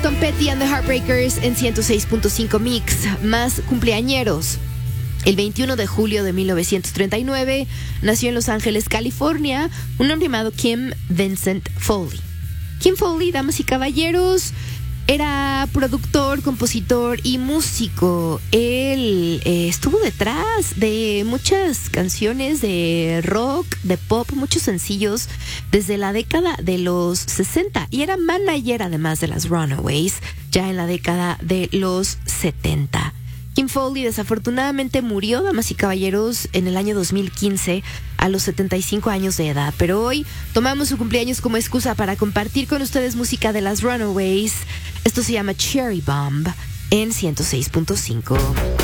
Tom Petty and the Heartbreakers en 106.5 Mix. Más cumpleañeros. El 21 de julio de 1939 nació en Los Ángeles, California, un hombre llamado Kim Vincent Foley. Kim Foley, damas y caballeros, era productor, compositor y músico. Él estuvo detrás de muchas canciones de rock, de pop, muchos sencillos desde la década de los 60 y era manager además de las Runaways ya en la década de los 70. Kim Foley desafortunadamente murió, damas y caballeros, en el año 2015 a los 75 años de edad. Pero hoy tomamos su cumpleaños como excusa para compartir con ustedes música de las Runaways. Esto se llama Cherry Bomb en 106.5.